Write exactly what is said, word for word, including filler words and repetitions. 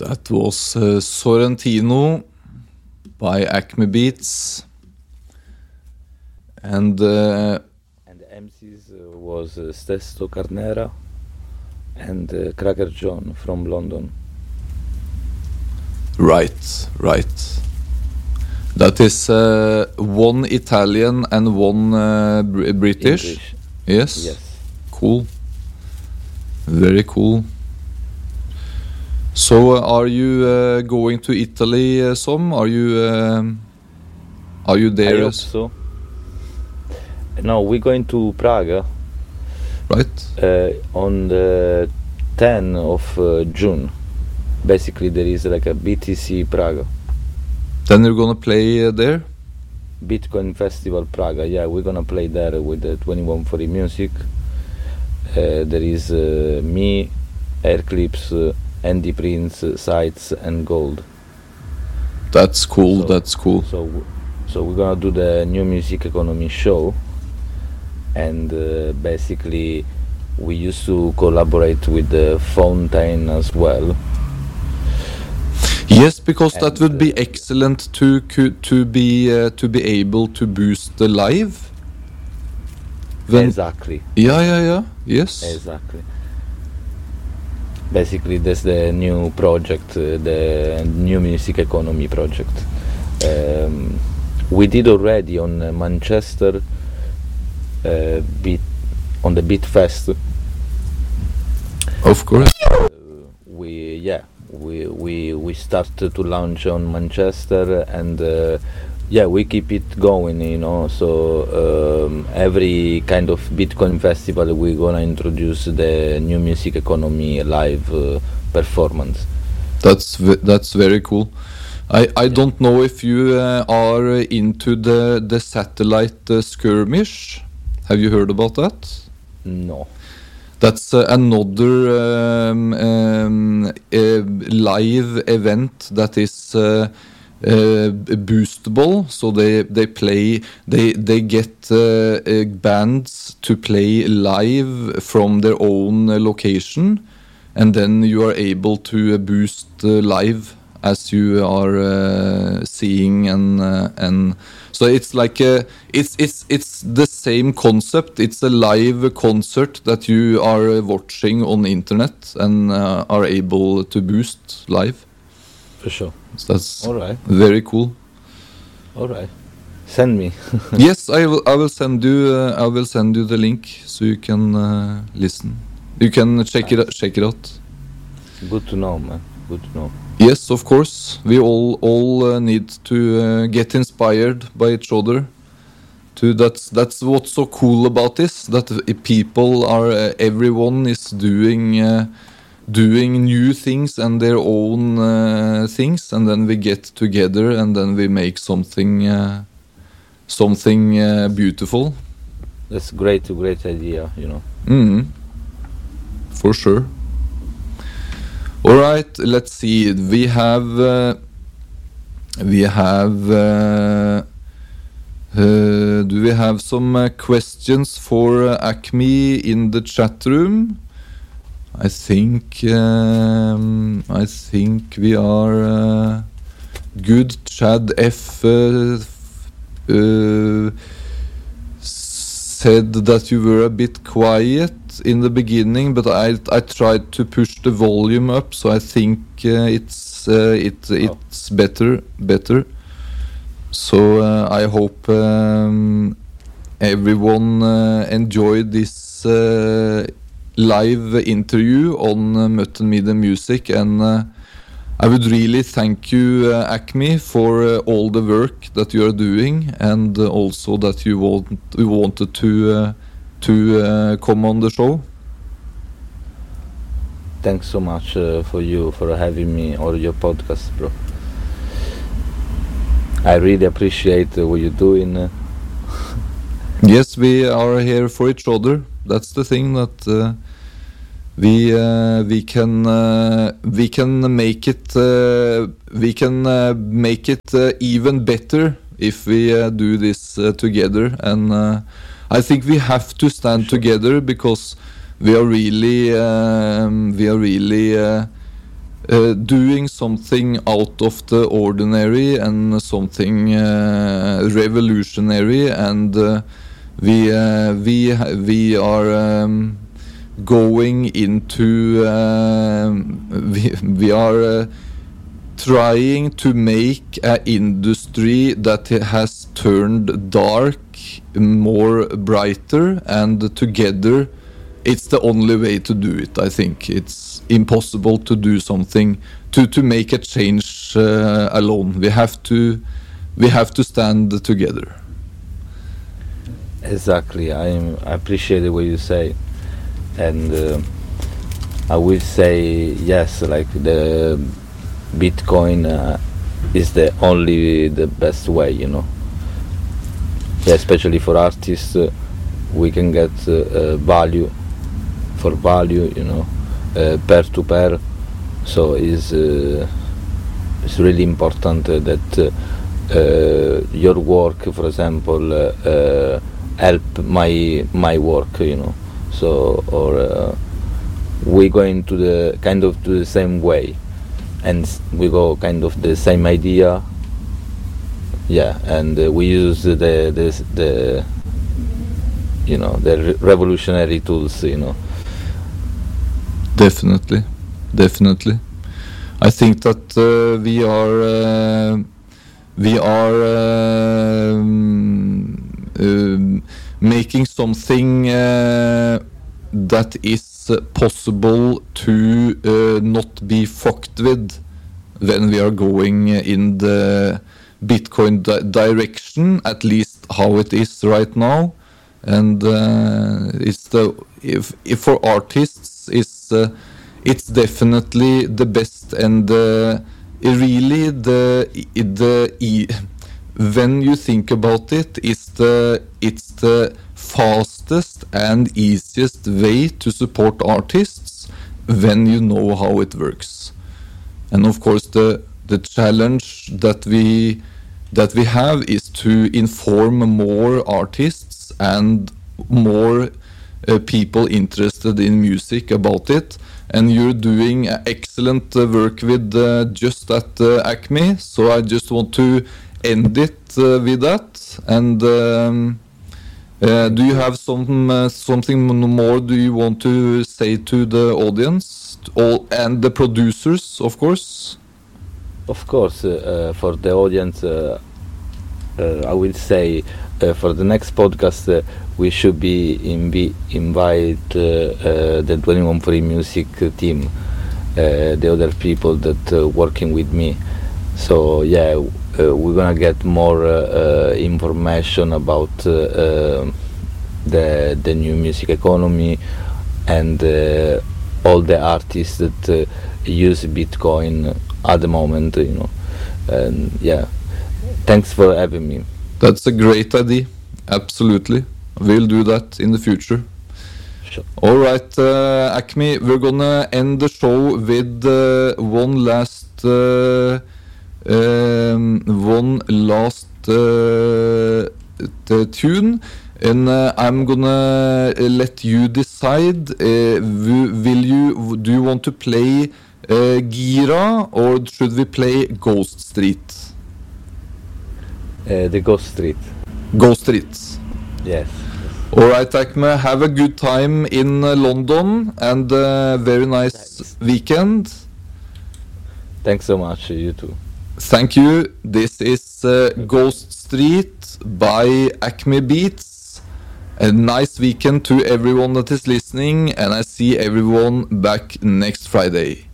That was uh, Sorrentino by Acme Beats, and uh, and the M Cs uh, was uh, Stesto Carnera and uh, Cracker John from London. Right, right. That is uh, one Italian and one uh, Br- British. English. Yes. Yes. Cool. Very cool. So, uh, are you uh, going to Italy, uh, some? Are you um, are you there? I hope so. No, we're going to Prague. Right. Uh, on the tenth of uh, June. Basically, there is like a B T C Prague. Then you're gonna play uh, there. Bitcoin Festival Prague. Yeah, we're gonna play there with the twenty-one forty Music. Uh, there is uh, me, Airclips, uh, Andy Prince, uh, Sights, and Gold. That's cool. So, that's cool. So, so we're gonna do the New Music Economy show, and uh, basically, we used to collaborate with the Fountain as well. Yes, because and, that would be uh, excellent to co- to be uh, to be able to boost the live. When, exactly. Yeah, yeah, yeah. Yes. Exactly. Basically, that's the new project, uh, the New Music Economy project. Um, we did already on uh, Manchester, uh, beat, on the Beat Fest. Of course. Uh, we yeah we we we started to launch on Manchester, and uh, yeah, we keep it going, you know. So um, every kind of Bitcoin festival, we're gonna introduce the New Music Economy live uh, performance. That's v- that's very cool. I, I don't know if you uh, are into the the satellite uh, skirmish. Have you heard about that? No. That's uh, another um, um, uh, live event that is uh, uh, boostable. So they they play they they get uh, uh, bands to play live from their own uh, location, and then you are able to uh, boost uh, live as you are uh, seeing and uh, and. So it's like a, it's it's it's the same concept. It's a live concert that you are watching on the internet and uh, are able to boost live. For sure. So that's All right. very cool. All right. Send me. Yes, I will. I will send you. Uh, I will send you the link so you can uh, listen. You can check Nice. it. Check it out. Good to know, man. Good to know. Yes, of course. We all all uh, need to uh, get inspired by each other. To that's that's what's so cool about this. That uh, people are uh, everyone is doing uh, doing new things and their own uh, things, and then we get together and then we make something uh, something uh, beautiful. That's great, great idea, you know. Mm-hmm. For sure. All right, let's see. We have uh, we have uh, uh, do we have some uh, questions for uh, Acme in the chat room? I think um, I think we are uh, good. Chad F uh, uh, said that you were a bit quiet in the beginning, but I I tried to push the volume up, so I think uh, it's uh, it it's better better. So uh, I hope um, everyone uh, enjoyed this uh, live interview on uh, Mutton Media Music, and uh, I would really thank you, uh, Acme, for uh, all the work that you are doing, and uh, also that you want you wanted to. Uh, to uh, come on the show. Thanks so much uh, for you for having me on your podcast, bro. I really appreciate uh, what you're doing. Uh. Yes, we are here for each other. That's the thing, that uh, we uh, we can uh, we can make it uh, we can uh, make it uh, even better if we uh, do this uh, together, and uh, I think we have to stand Sure. together, because we are really um, we are really uh, uh, doing something out of the ordinary and something uh, revolutionary, and uh, we uh, we we are um, going into uh, we, we are uh, trying to make an industry that has turned dark more brighter, and together it's the only way to do it. I think it's impossible to do something to to make a change uh, alone. We have to we have to stand together. Exactly. I I appreciate what you say, and uh, I will say yes. Like the Bitcoin uh, is the only the best way, you know. Yeah, especially for artists, uh, we can get uh, uh, value for value, you know, uh, peer to peer. So is uh, it's really important uh, that uh, uh, your work, for example, uh, uh, help my my work, you know. So or uh, we go into the kind of to the same way, and we go kind of the same idea. Yeah, and uh, we use the the the you know the re- revolutionary tools, you know. Definitely, definitely. I think that uh, we are uh, we are um, um, making something uh, that is possible to uh, not be fucked with when we are going in the Bitcoin di- direction, at least how it is right now. And uh, it's the if, if for artists it's uh, it's definitely the best, and uh, really the the e- when you think about it, it's the it's the fastest and easiest way to support artists when you know how it works. And of course the the challenge that we that we have is to inform more artists and more uh, people interested in music about it. And you're doing uh, excellent uh, work with uh, just at uh, Acme, so I just want to end it uh, with that. And um, uh, do you have some uh, something more do you want to say to the audience, all and the producers, of course? Of course, uh, uh, for the audience, uh, uh, I will say uh, for the next podcast uh, we should be invi- invite uh, uh, the twenty-one Free Music team, uh, the other people that uh, working with me. So yeah, uh, we're gonna get more uh, uh, information about uh, uh, the the new music economy and uh, all the artists that uh, use Bitcoin at the moment, you know. And yeah, thanks for having me. That's a great idea. Absolutely. We'll do that in the future. Sure. All right, uh, Acme, we're gonna end the show with uh, one last uh, um, one last uh, t- tune, and uh, I'm gonna let you decide. Uh, w- will you do you want to play uh, Gira, or should we play Ghost Street? Uh, the Ghost Street. Ghost Street. Yes. All right, Acme, have a good time in uh, London, and uh, very nice Thanks. weekend. Thanks so much, you too. Thank you. This is uh, Ghost Street by Acme Beats. A nice weekend to everyone that is listening, and I see everyone back next Friday.